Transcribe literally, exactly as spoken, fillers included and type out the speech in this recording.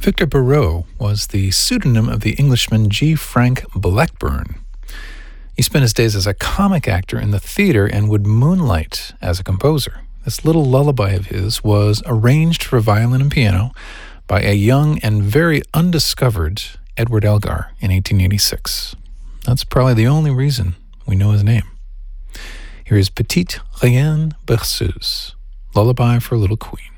Victor Perrault was the pseudonym of the Englishman G. Frank Blackburn. He spent his days as a comic actor in the theater and would moonlight as a composer. This little lullaby of his was arranged for violin and piano by a young and very undiscovered Edward Elgar in eighteen eighty-six. That's probably the only reason we know his name. Here is Petite Reine Berceuse, Lullaby for a Little Queen.